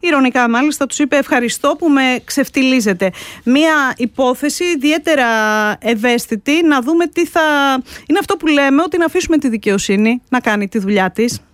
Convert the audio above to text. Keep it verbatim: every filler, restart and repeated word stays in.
ηρωνικά μάλιστα τους είπε ευχαριστώ που με ξεφτιλίζετε. Μία υπόθεση ιδιαίτερα ευαίσθητη, να δούμε τι θα... Είναι αυτό που λέμε, ότι να αφήσουμε τη δικαιοσύνη να κάνει τη δουλειά της.